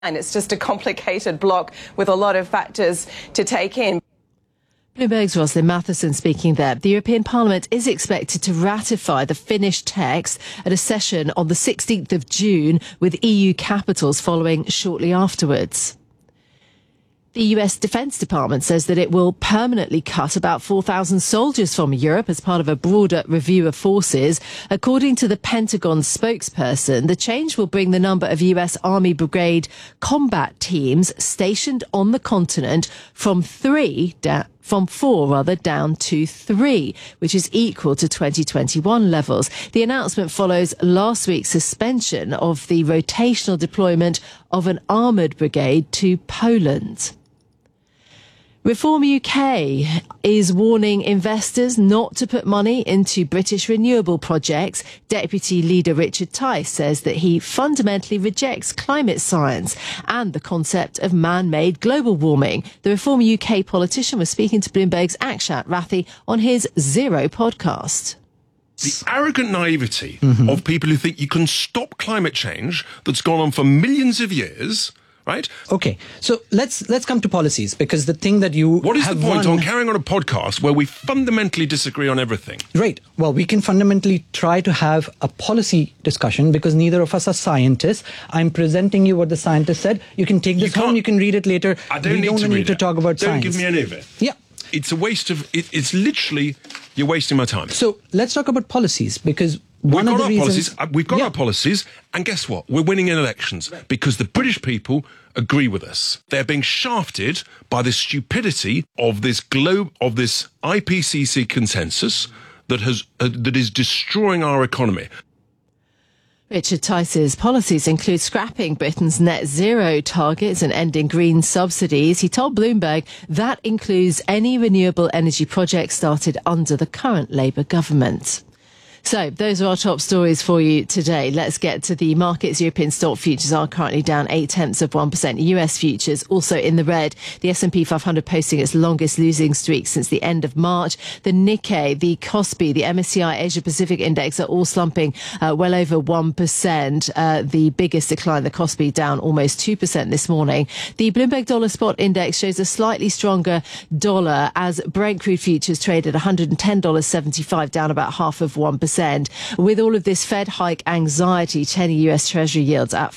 And it's just a complicated block with a lot of factors to take in. Bloomberg's Roslyn Matheson speaking there. The European Parliament is expected to ratify the finished text at a session on the 16th of June, with EU capitals following shortly afterwards. The US Defense Department says that it will permanently cut about 4,000 soldiers from Europe as part of a broader review of forces. According to the Pentagon spokesperson, the change will bring the number of US Army Brigade combat teams stationed on the continent from four down to 3, which is equal to 2021 levels. The announcement follows last week's suspension of the rotational deployment of an armoured brigade to Poland. Reform UK is warning investors not to put money into British renewable projects. Deputy Leader Richard Tice says that he fundamentally rejects climate science and the concept of man-made global warming. The Reform UK politician was speaking to Bloomberg's Akshat Rathi on his Zero podcast. The arrogant naivety of people who think you can stop climate change that's gone on for millions of years, right? Okay, so let's come to policies, because the thing that you What is have the point won... on carrying on a podcast where we fundamentally disagree on everything? Right. Well, we can fundamentally try to have a policy discussion because neither of us are scientists. I'm presenting you what the scientist said. You can take this home, you can read it later. I don't need to talk about science. Don't give me any of it. Yeah. It's a waste of... It's literally... You're wasting my time. So let's talk about policies, because We've got our policies, and guess what? We're winning in elections because the British people agree with us. They're being shafted by the stupidity of this IPCC consensus that is destroying our economy. Richard Tice's policies include scrapping Britain's net zero targets and ending green subsidies. He told Bloomberg that includes any renewable energy project started under the current Labour government. So those are our top stories for you today. Let's get to the markets. European stock futures are currently down 0.8%. US futures also in the red. The S&P 500 posting its longest losing streak since the end of March. The Nikkei, the Kospi, the MSCI Asia Pacific Index are all slumping well over 1%. The biggest decline, the Kospi, down almost 2% this morning. The Bloomberg Dollar Spot Index shows a slightly stronger dollar as Brent crude futures trade at $110.75, down about 0.5%. With all of this Fed hike anxiety, 10-year US Treasury yields at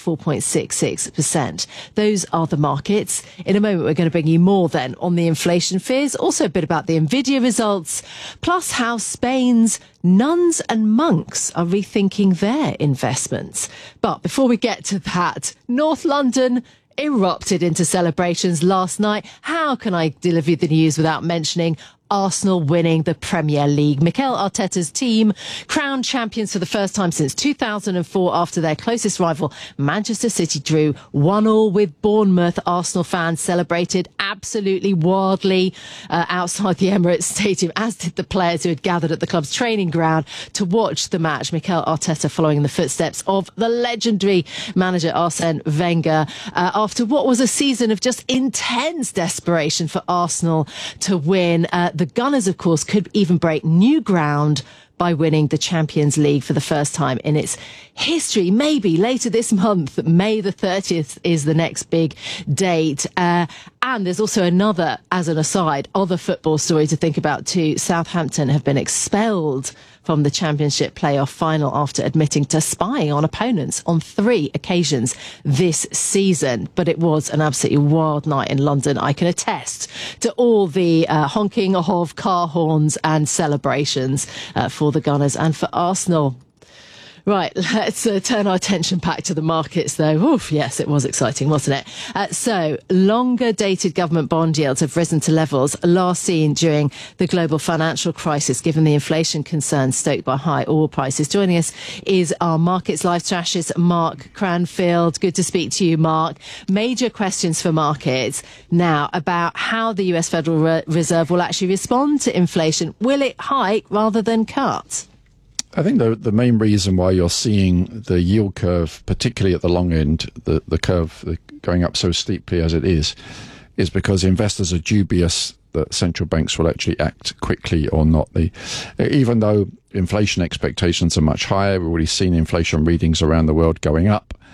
4.66%. Those are the markets. In a moment, we're going to bring you more then on the inflation fears, also a bit about the Nvidia results, plus how Spain's nuns and monks are rethinking their investments. But before we get to that, North London erupted into celebrations last night. How can I deliver the news without mentioning Arsenal winning the Premier League? Mikel Arteta's team crowned champions for the first time since 2004 after their closest rival Manchester City drew 1-1 with Bournemouth. Arsenal fans celebrated absolutely wildly outside the Emirates Stadium, as did the players who had gathered at the club's training ground to watch the match. Mikel Arteta following in the footsteps of the legendary manager Arsene Wenger after what was a season of just intense desperation for Arsenal to win. The Gunners, of course, could even break new ground by winning the Champions League for the first time in its history. Maybe later this month, May the 30th is the next big date. And there's also another, as an aside, other football story to think about too. Southampton have been expelled from the Championship playoff final after admitting to spying on opponents on 3 occasions this season. But it was an absolutely wild night in London. I can attest to all the honking of car horns and celebrations for the Gunners and for Arsenal. Right, let's turn our attention back to the markets, though. Oof, yes, it was exciting, wasn't it? So, longer-dated government bond yields have risen to levels last seen during the global financial crisis, given the inflation concerns stoked by high oil prices. Joining us is our Markets Live strategist, Mark Cranfield. Good to speak to you, Mark. Major questions for markets now about how the US Federal Reserve will actually respond to inflation. Will it hike rather than cut? I think the main reason why you're seeing the yield curve, particularly at the long end, the curve going up so steeply as it is because investors are dubious that central banks will actually act quickly or not. Even though inflation expectations are much higher, we've already seen inflation readings around the world going up.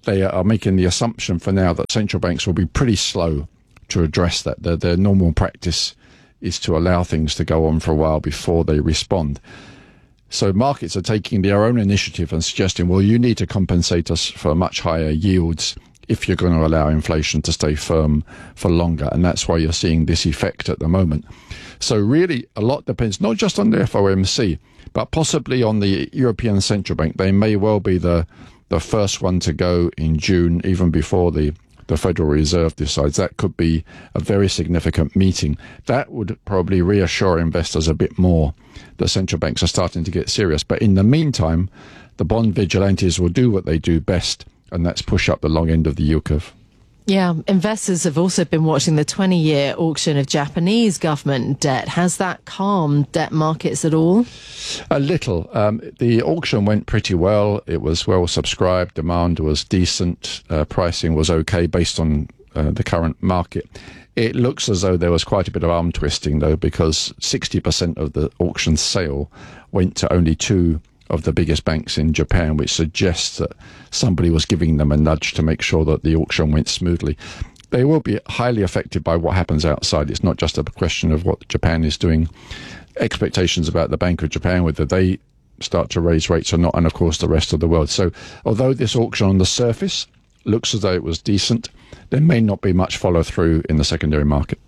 they are making the assumption for now that central banks will be pretty slow to address that. Their normal practice is to allow things to go on for a while before they respond. So markets are taking their own initiative and suggesting, well, you need to compensate us for much higher yields if you're going to allow inflation to stay firm for longer. And that's why you're seeing this effect at the moment. So really, a lot depends not just on the FOMC, but possibly on the European Central Bank. They may well be the first one to go in June, even before the Federal Reserve decides. That could be a very significant meeting. That would probably reassure investors a bit more that central banks are starting to get serious. But in the meantime, the bond vigilantes will do what they do best, and that's push up the long end of the yield curve. Yeah, investors have also been watching the 20-year auction of Japanese government debt. Has that calmed debt markets at all? A little. The auction went pretty well. It was well subscribed. Demand was decent. Pricing was okay based on the current market. It looks as though there was quite a bit of arm twisting, though, because 60% of the auction sale went to only two of the biggest banks in Japan, which suggests that somebody was giving them a nudge to make sure that the auction went smoothly. They will be highly affected by what happens outside. It's not just a question of what Japan is doing. Expectations about the Bank of Japan, whether they start to raise rates or not, and of course the rest of the world. So although this auction on the surface looks as though it was decent, there may not be much follow through in the secondary market.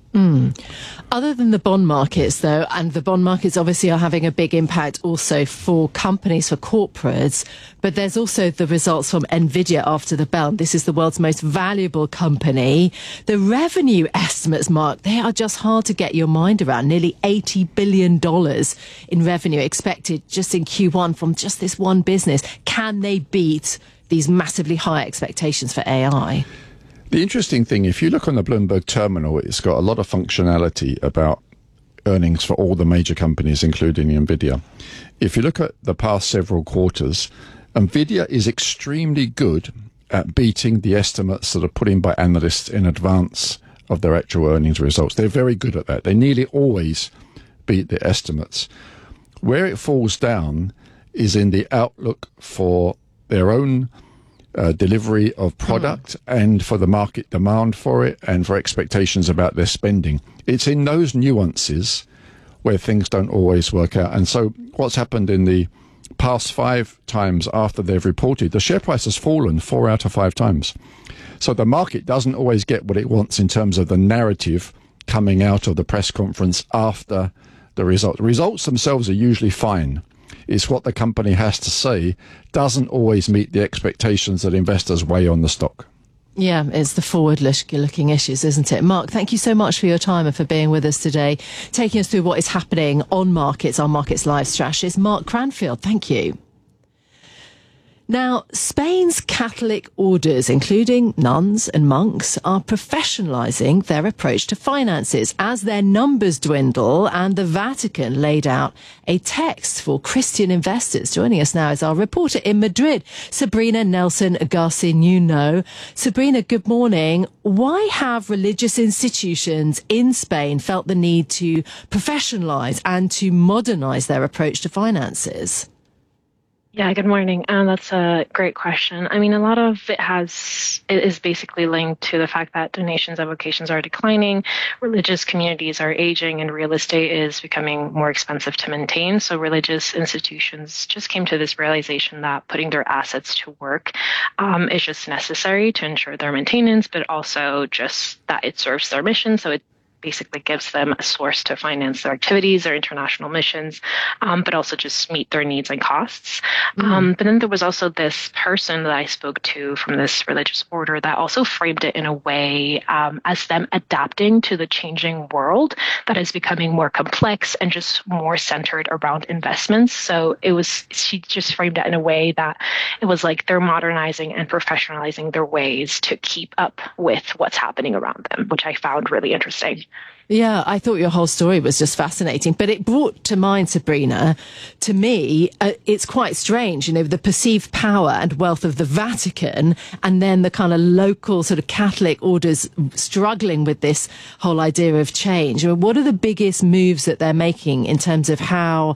Other than the bond markets, though, and the bond markets obviously are having a big impact also for companies, for corporates, but there's also the results from Nvidia after the bell. This is the world's most valuable company. The revenue estimates, Mark, they are just hard to get your mind around. Nearly $80 billion in revenue expected just in Q1 from just this one business. Can they beat these massively high expectations for AI? The interesting thing, if you look on the Bloomberg terminal, it's got a lot of functionality about earnings for all the major companies, including Nvidia. If you look at the past several quarters, Nvidia is extremely good at beating the estimates that are put in by analysts in advance of their actual earnings results. They're very good at that. They nearly always beat the estimates. Where it falls down is in the outlook for their own delivery of product and for the market demand for it and for expectations about their spending. It's in those nuances where things don't always work out. And so what's happened in the past 5 times after they've reported, the share price has fallen 4 out of 5 times. So the market doesn't always get what it wants in terms of the narrative coming out of the press conference after the results. The results themselves are usually fine. It's what the company has to say doesn't always meet the expectations that investors weigh on the stock. Yeah, it's the forward-looking issues, isn't it? Mark, thank you so much for your time and for being with us today, taking us through what is happening on markets, our Markets Live strategist. Mark Cranfield, thank you. Now, Spain's Catholic orders, including nuns and monks, are professionalising their approach to finances as their numbers dwindle, and the Vatican laid out a text for Christian investors. Joining us now is our reporter in Madrid, Sabrina Nelson Garcinuno. Sabrina, good morning. Why have religious institutions in Spain felt the need to professionalise and to modernise their approach to finances? Yeah, good morning. That's a great question. I mean, a lot of it is basically linked to the fact that donations and vocations are declining, religious communities are aging, and real estate is becoming more expensive to maintain. So religious institutions just came to this realization that putting their assets to work is just necessary to ensure their maintenance, but also just that it serves their mission. So it basically gives them a source to finance their activities, their international missions, but also just meet their needs and costs. But then there was also this person that I spoke to from this religious order that also framed it in a way as them adapting to the changing world that is becoming more complex and just more centered around investments. So she just framed it in a way that it was like they're modernizing and professionalizing their ways to keep up with what's happening around them, which I found really interesting. Yeah, I thought your whole story was just fascinating, but it brought to mind, Sabrina, to me, it's quite strange, the perceived power and wealth of the Vatican, and then the kind of local sort of Catholic orders struggling with this whole idea of change. I mean, what are the biggest moves that they're making in terms of how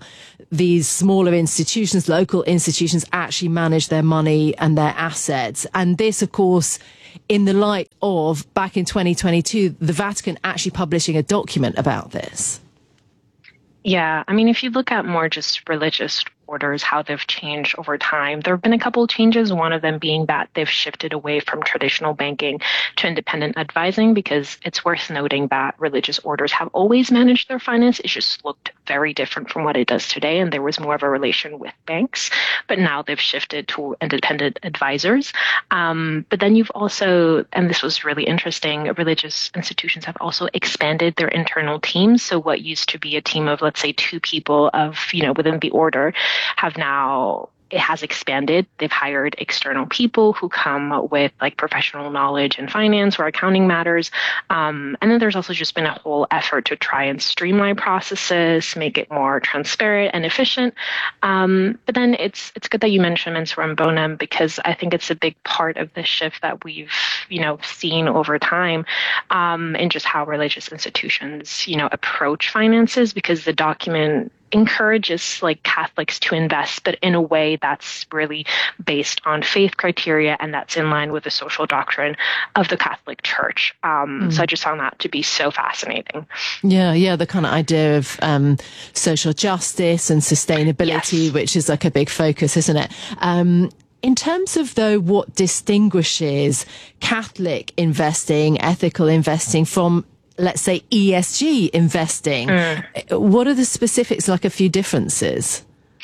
these smaller institutions, local institutions, actually manage their money and their assets. And this, of course, in the light of back in 2022, the Vatican actually publishing a document about this. Yeah, I mean, if you look at more just religious orders, how they've changed over time, there have been a couple of changes, one of them being that they've shifted away from traditional banking to independent advising, because it's worth noting that religious orders have always managed their finance. It just looked very different from what it does today, and there was more of a relation with banks. But now they've shifted to independent advisors. But then you've also, and this was really interesting, religious institutions have also expanded their internal teams. So what used to be a team of, let's say, 2 people within the order it has expanded. They've hired external people who come with like professional knowledge in finance or accounting matters. And then there's also just been a whole effort to try and streamline processes, make it more transparent and efficient. But then it's good that you mentioned Mensuram Bonum, because I think it's a big part of the shift that we've, seen over time in just how religious institutions, approach finances, because the document encourages like Catholics to invest, but in a way that's really based on faith criteria, and that's in line with the social doctrine of the Catholic Church. So I just found that to be so fascinating. Yeah, the kind of idea of social justice and sustainability, yes, which is like a big focus, isn't it? In terms of, though, what distinguishes Catholic investing, ethical investing from, let's say, ESG investing, what are the specifics, like a few differences?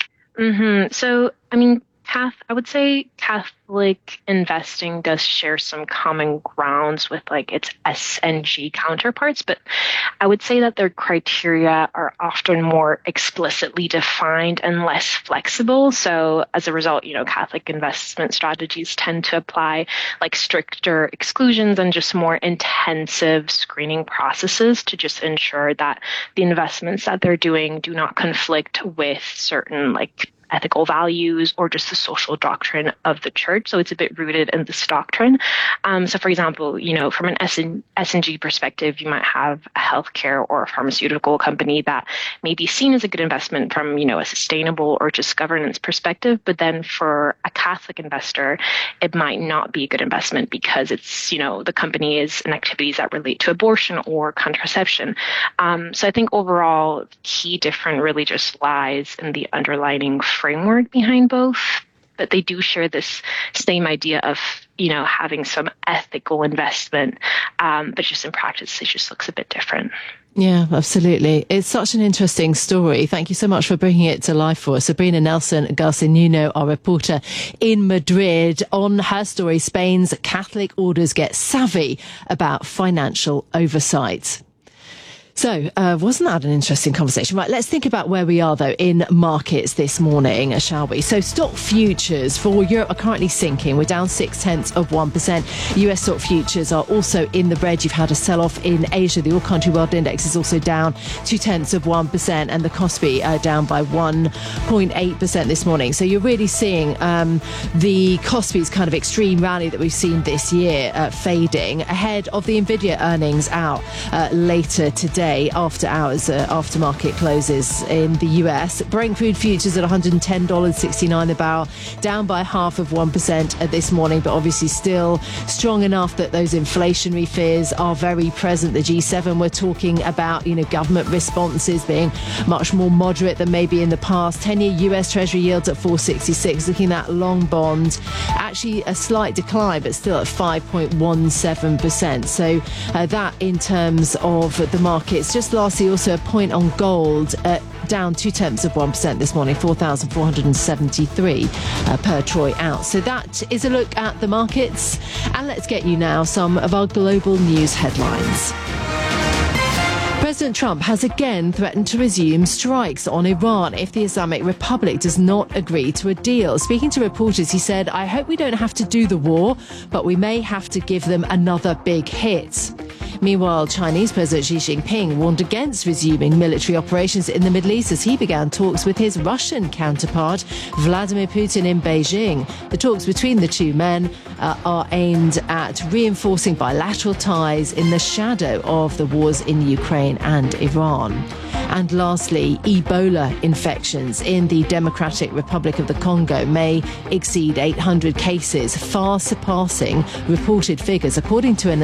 So, I mean, I would say Catholic investing does share some common grounds with like its SNG counterparts, but I would say that their criteria are often more explicitly defined and less flexible. So as a result, Catholic investment strategies tend to apply like stricter exclusions and just more intensive screening processes to just ensure that the investments that they're doing do not conflict with certain like ethical values or just the social doctrine of the church. So it's a bit rooted in this doctrine. So for example, from an S&G perspective, you might have a healthcare or a pharmaceutical company that may be seen as a good investment from, a sustainable or just governance perspective. But then for a Catholic investor, it might not be a good investment because it's, the company is in activities that relate to abortion or contraception. So I think overall, key difference really just lies in the underlining framework behind both, but they do share this same idea of, having some ethical investment, but just in practice, it just looks a bit different. Yeah, absolutely. It's such an interesting story. Thank you so much for bringing it to life for us. Sabrina Nelson Garcia Nuno, our reporter in Madrid, on her story, Spain's Catholic orders get savvy about financial oversight. So, wasn't that an interesting conversation? Right, let's think about where we are, though, in markets this morning, shall we? So, stock futures for Europe are currently sinking. We're down 0.6%. US stock futures are also in the red. You've had a sell-off in Asia. The All-Country World Index is also down 0.2%, and the Kospi down by 1.8% this morning. So, you're really seeing the Kospi's kind of extreme rally that we've seen this year fading ahead of the Nvidia earnings out later today. After hours, after market closes in the US. Brent crude futures at $110.69 a barrel, down by 0.5% this morning, but obviously still strong enough that those inflationary fears are very present. The G7 were talking about, government responses being much more moderate than maybe in the past. 10-year US Treasury yields at 4.66, looking at long bond, actually a slight decline, but still at 5.17%. So that in terms of the market. It's just lastly also a point on gold, down 0.2% this morning, 4,473 per troy ounce. So that is a look at the markets, and let's get you now some of our global news headlines. President Trump has again threatened to resume strikes on Iran if the Islamic Republic does not agree to a deal. Speaking to reporters, he said, "I hope we don't have to do the war, but we may have to give them another big hit." Meanwhile, Chinese President Xi Jinping warned against resuming military operations in the Middle East as he began talks with his Russian counterpart, Vladimir Putin, in Beijing. The talks between the two men are aimed at reinforcing bilateral ties in the shadow of the wars in Ukraine and Iran. And lastly, Ebola infections in the Democratic Republic of the Congo may exceed 800 cases, far surpassing reported figures, according to an